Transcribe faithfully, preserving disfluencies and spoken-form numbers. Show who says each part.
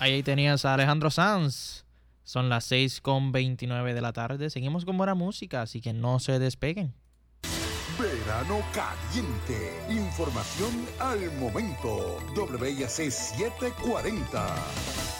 Speaker 1: Ahí tenías a Alejandro Sanz. Son las seis con veintinueve de la tarde. Seguimos con buena música, así que no se despeguen.
Speaker 2: Verano caliente. Información al momento. W I A C setecientos cuarenta.